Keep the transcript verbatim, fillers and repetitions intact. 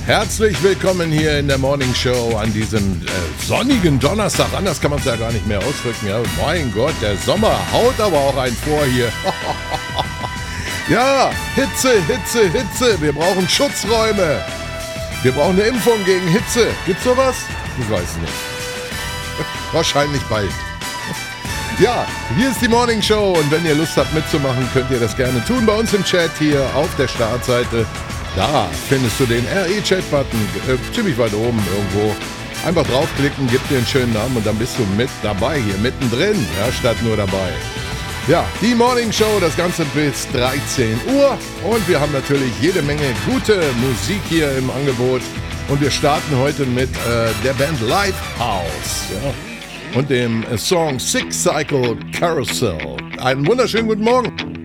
Herzlich willkommen hier in der Morning Show an diesem äh, sonnigen Donnerstag. Anders kann man es ja gar nicht mehr ausdrücken. Ja, mein Gott, der Sommer haut aber auch einen vor hier. Ja, Hitze, Hitze, Hitze. Wir brauchen Schutzräume. Wir brauchen eine Impfung gegen Hitze. Gibt's sowas? Ich weiß nicht. Wahrscheinlich bald. Ja, hier ist die Morning Show und wenn ihr Lust habt mitzumachen, könnt ihr das gerne tun bei uns im Chat hier auf der Startseite. Da findest du den R E-Chat-Button äh, ziemlich weit oben irgendwo. Einfach draufklicken, gib dir einen schönen Namen und dann bist du mit dabei hier, mittendrin, ja, statt nur dabei. Ja, die Morning Show, das Ganze bis dreizehn Uhr und wir haben natürlich jede Menge gute Musik hier im Angebot und wir starten heute mit äh, der Band Lifehouse, ja, und dem Song Six Cycle Carousel. Einen wunderschönen guten Morgen.